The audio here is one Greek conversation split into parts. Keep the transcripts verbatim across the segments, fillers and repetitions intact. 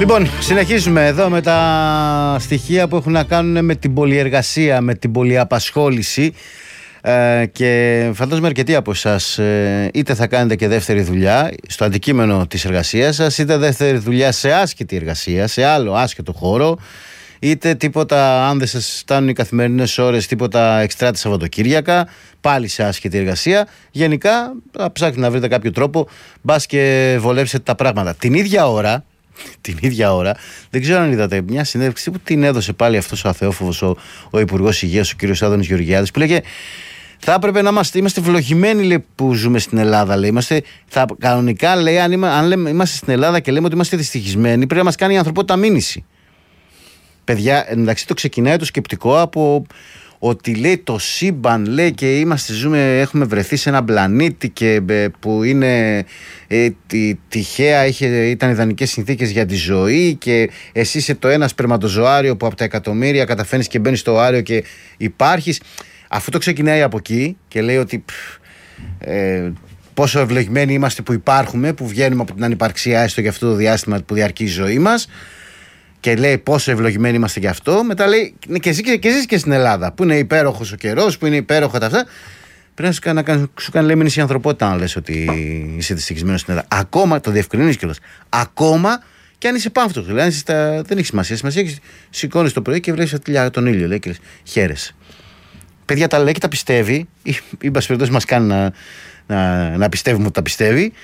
Λοιπόν, συνεχίζουμε εδώ με τα στοιχεία που έχουν να κάνουν με την πολυεργασία, με την πολυαπασχόληση. Ε, και φαντάζομαι αρκετοί από εσάς ε, είτε θα κάνετε και δεύτερη δουλειά στο αντικείμενο της εργασίας σας, είτε δεύτερη δουλειά σε άσχετη εργασία, σε άλλο άσχετο χώρο, είτε τίποτα, αν δεν σας φτάνουν οι καθημερινές ώρες, τίποτα εξτρά τη Σαββατοκύριακα, πάλι σε άσχετη εργασία. Γενικά θα ψάχνετε να βρείτε κάποιο τρόπο, μπας και βολέψετε τα πράγματα. Την ίδια ώρα, την ίδια ώρα, δεν ξέρω αν είδατε μια συνέντευξη που την έδωσε πάλι αυτός ο αθεόφοβος ο, ο Υπουργός Υγείας, ο κ. Άδωνης Γεωργιάδης, που λέγε θα έπρεπε να είμαστε, είμαστε ευλογημένοι, λέει, που ζούμε στην Ελλάδα. Λέει. Είμαστε, θα, κανονικά, λέει, αν, είμα, αν λέμε, είμαστε στην Ελλάδα και λέμε ότι είμαστε δυστυχισμένοι, πρέπει να μας κάνει η ανθρωπότητα μήνυση. Παιδιά, εντάξει, το ξεκινάει το σκεπτικό από ότι, λέει, το σύμπαν, λέει, και είμαστε, ζούμε, έχουμε βρεθεί σε έναν πλανήτη και, που είναι ε, τη, τυχαία, είχε, ήταν ιδανικές συνθήκες για τη ζωή και εσύ είσαι το ένα σπερματοζωάριο που από τα εκατομμύρια καταφέρνεις και μπαίνεις στο άριο και υπάρχεις. Αφού το ξεκινάει από εκεί και λέει ότι π, ε, πόσο ευλογημένοι είμαστε που υπάρχουμε, που βγαίνουμε από την ανυπαρξία έστω για αυτό το διάστημα που διαρκεί η ζωή μας, και λέει πόσο ευλογημένοι είμαστε γι' αυτό, μετά λέει και εσύ και, και, εσείς και στην Ελλάδα που είναι υπέροχος ο καιρός, που είναι υπέροχα τα αυτά, πρέπει να σου κάνει, σου κάνει λέει μήνυση η ανθρωπότητα αν λες ότι είσαι δυστυχισμένος στην Ελλάδα. Ακόμα, το διευκρινίζεις κιόλας, ακόμα και αν είσαι πάμφτος, δηλαδή δεν έχει σημασία, σημασία έχεις, σηκώνεις το πρωί και βλέπεις τον ήλιο, λέει, και λες χαίρεσαι. Παιδιά τα λέει και τα πιστεύει, ή εν πάση περιπτώσει μας κάνει να, να, να πιστεύουμε ότι τα πιστεύει.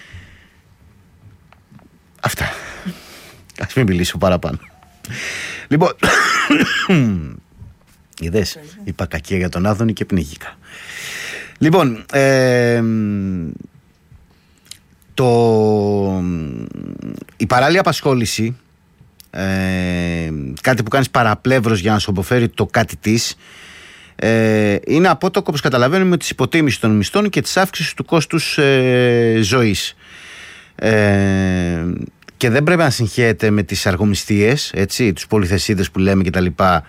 Αυτά. Ας μην μιλήσω παραπάνω. Λοιπόν, είδες, είπα κακία για τον Άδωνη και πνίγηκα. Λοιπόν, ε, το, η παράλληλη απασχόληση, ε, κάτι που κάνεις παραπλεύρος για να σου αποφέρει το κάτι της, Ε, είναι απότοκο, όπως καταλαβαίνουμε, της υποτίμησης των μισθών και της αύξησης του κόστους ε, ζωής. Ε, και δεν πρέπει να συγχέεται με τις αργομισθίες, έτσι, τους πολυθεσίδες που λέμε και τα λοιπά,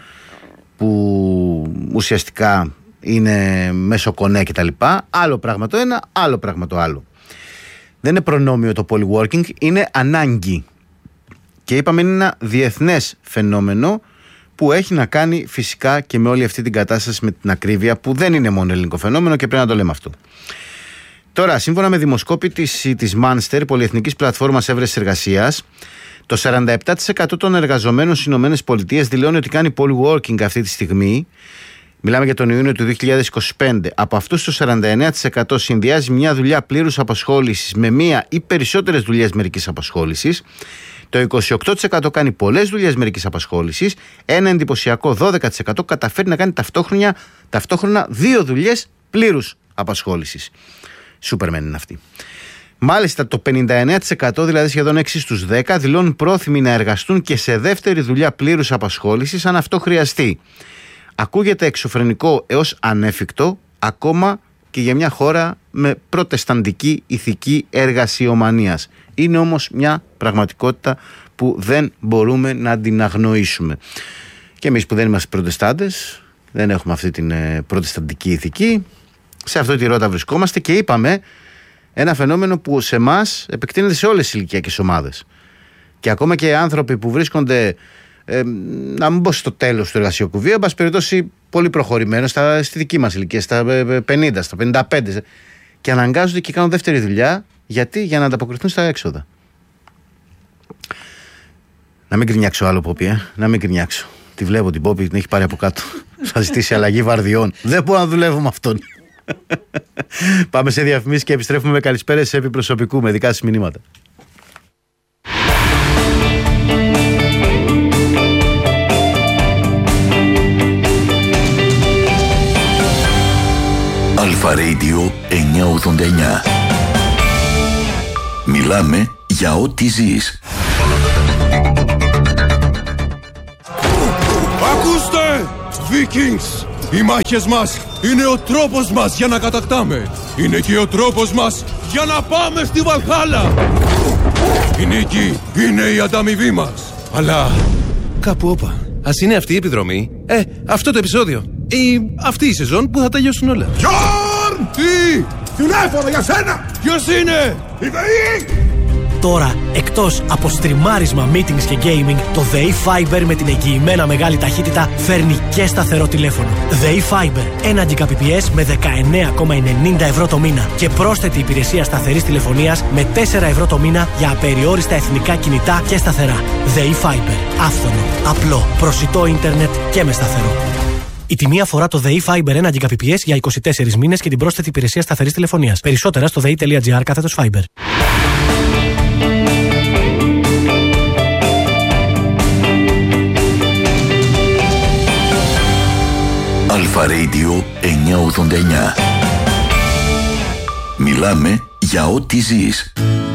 που ουσιαστικά είναι μέσω κονέ και τα λοιπά. Άλλο πράγμα το ένα, άλλο πράγμα το άλλο. Δεν είναι προνόμιο το polyworking, είναι ανάγκη. Και είπαμε είναι ένα διεθνές φαινόμενο που έχει να κάνει φυσικά και με όλη αυτή την κατάσταση, με την ακρίβεια, που δεν είναι μόνο ελληνικό φαινόμενο και πρέπει να το λέμε αυτό. Τώρα, σύμφωνα με δημοσκόπη της, της Manster, πολυεθνικής πλατφόρμας έβρεσης εργασίας, το σαράντα επτά τοις εκατό των εργαζομένων στις ΗΠΑ δηλώνει ότι κάνει polyworking αυτή τη στιγμή. Μιλάμε για τον Ιούνιο του δύο χιλιάδες είκοσι πέντε. Από αυτούς το σαράντα εννέα τοις εκατό συνδυάζει μια δουλειά πλήρους απασχόλησης με μία ή περισσότερες δουλειές μερικής απασχόλησης. Το είκοσι οκτώ τοις εκατό κάνει πολλές δουλειές μερικής απασχόλησης. Ένα εντυπωσιακό δώδεκα τοις εκατό καταφέρει να κάνει ταυτόχρονα, ταυτόχρονα δύο δουλειές πλήρους απασχόλησης. Σούπερμεν είναι αυτή. Μάλιστα το πενήντα εννέα τοις εκατό, δηλαδή σχεδόν έξι στους δέκα, δηλώνουν πρόθυμοι να εργαστούν και σε δεύτερη δουλειά πλήρους απασχόλησης αν αυτό χρειαστεί. Ακούγεται εξωφρενικό έως ανέφικτο, ακόμα και για μια χώρα με προτεσταντική ηθική εργασιομανίας. Είναι όμως μια πραγματικότητα που δεν μπορούμε να την αγνοήσουμε. Και εμείς που δεν είμαστε προτεστάντες, δεν έχουμε αυτή την προτεσταντική ηθική, σε αυτή τη ρότα βρισκόμαστε και είπαμε ένα φαινόμενο που σε εμάς επεκτείνεται σε όλες τις ηλικιακές ομάδες. Και ακόμα και άνθρωποι που βρίσκονται, ε, να μην πω στο τέλος του εργασιακού βίου, εν πάση περιπτώσει πολύ προχωρημένο, στα, στη δική μας ηλικία, στα πενήντα, στα πενήντα πέντε, και αναγκάζονται και κάνουν δεύτερη δουλειά. Γιατί? Για να ανταποκριθούν στα έξοδα. Να μην κρινιάξω άλλο, Πόπι, ε. να μην κρινιάξω. Τη βλέπω την Πόπι, την έχει πάρει από κάτω. Θα ζητήσει αλλαγή βαρδιών. Δεν μπορώ να δουλεύω με αυτόν. Πάμε σε διαφημίσεις και επιστρέφουμε με καλησπέρες επί προσωπικού, με δικά σας μηνύματα. Αλφα Radio εννιακόσια ογδόντα εννιά. Μιλάμε για ό,τι ζεις. Ακούστε! Vikings! Οι μάχες μας είναι ο τρόπος μας για να κατακτάμε. Είναι και ο τρόπος μας για να πάμε στη Βαλχάλα. Η νίκη είναι η ανταμοιβή μας. Αλλά κάπου όπα. Ας είναι αυτή η επιδρομή. Ε, αυτό το επεισόδιο. Ή αυτή η σεζόν που θα τελειώσουν όλα. Γιόρν! Τι! Τηλέφωνο για σένα! Ποιος είναι? Η ΔΕΗ! Τώρα, εκτός από στριμάρισμα, meetings και gaming, το ΔΕΗ Fiber με την εγγυημένα μεγάλη ταχύτητα φέρνει και σταθερό τηλέφωνο. ΔΕΗ Fiber, ένα Gbps με δεκαεννέα κόμμα ενενήντα ευρώ το μήνα και πρόσθετη υπηρεσία σταθερής τηλεφωνίας με τέσσερα ευρώ το μήνα για απεριόριστα εθνικά κινητά και σταθερά. ΔΕΗ Fiber, άφθονο, απλό, προσιτό ίντερνετ και με σταθερό. Η τιμή αφορά το ΔΕΗ Fiber ένα Gbps για είκοσι τέσσερις μήνες και την πρόσθετη υπηρεσία σταθερής τηλεφωνίας. Περισσότερα στο δei.gr κάθετος Fiber. Αλφα Radio εννιακόσια ογδόντα εννιά. Μιλάμε για ό,τι ζεις.